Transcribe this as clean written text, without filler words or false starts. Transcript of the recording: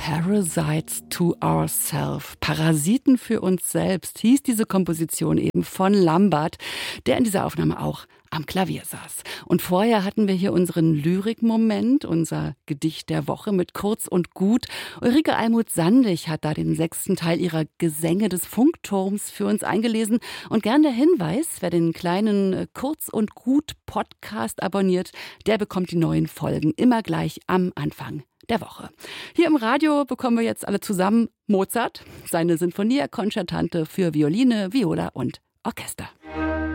Parasites to Ourselves. Parasiten für uns selbst hieß diese Komposition eben von Lambert, der in dieser Aufnahme auch am Klavier saß. Und vorher hatten wir hier unseren Lyrikmoment, unser Gedicht der Woche mit Kurz und Gut. Ulrike Almuth-Sandig hat da den 6. Teil ihrer Gesänge des Funkturms für uns eingelesen. Und gern der Hinweis, wer den kleinen Kurz und Gut Podcast abonniert, der bekommt die neuen Folgen immer gleich am Anfang der Woche. Hier im Radio bekommen wir jetzt alle zusammen Mozart, seine Sinfonia Concertante für Violine, Viola und Orchester.